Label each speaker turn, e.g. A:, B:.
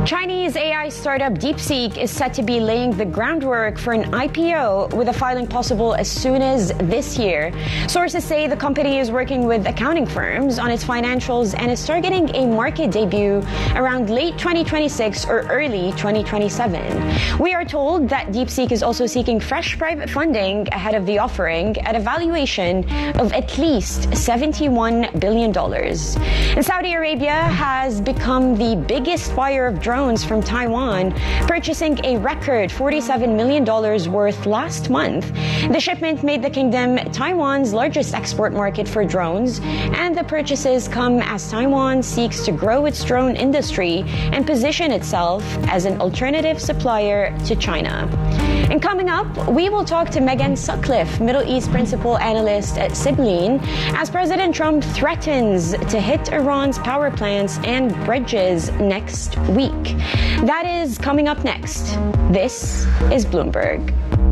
A: Chinese AI startup DeepSeek is set to be laying the groundwork for an IPO, with a filing possible as soon as this year. Sources say the company is working with accounting firms on its financials and is targeting a market debut around late 2026 or early 2027. We are told that DeepSeek is also seeking fresh private funding ahead of the offering at a valuation of at least $71 billion. And Saudi Arabia has become the biggest buyer of drones from Taiwan, purchasing a record $47 million worth last month. The shipment made the kingdom Taiwan's largest export market for drones, and the purchases come as Taiwan seeks to grow its drone industry and position itself as an alternative supplier to China. And coming up, we will talk to Megan Sutcliffe, Middle East Principal Analyst at Sibylline, as President Trump threatens to hit Iran's power plants and bridges next week. That is coming up next. This is Bloomberg.